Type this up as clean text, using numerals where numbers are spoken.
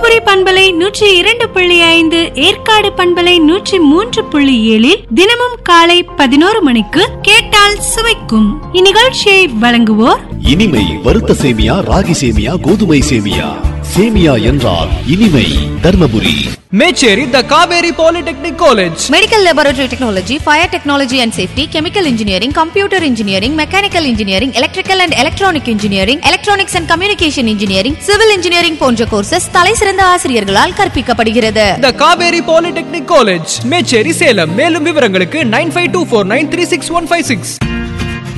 தர்மபுரி பண்பலை 102.5, ஏற்காடு பண்பலை 103.7 தினமும் காலை 11 மணிக்கு கேட்டால் சுவைக்கும். இந்நிகழ்ச்சியை வழங்குவோர் இனிமை வறுத்த சேமியா, ராகி சேமியா, கோதுமை சேமியா. சேமியா என்றால் இனிமை. தர்மபுரி மேச்சேரி த Kaveri polytechnic college. Medical laboratory technology, fire technology and safety, chemical engineering, computer engineering, mechanical engineering, electrical and electronic engineering, electronics and communication engineering, civil engineering போன்ற கோர்சஸ் தலைசிறந்த ஆசிரியர்களால் கற்பிக்கப்படுகிறது. த காவேரி பாலிடெக்னிக் காலேஜ், மேச்சேரி, சேலம். மேலும் விவரங்களுக்கு 9524936156.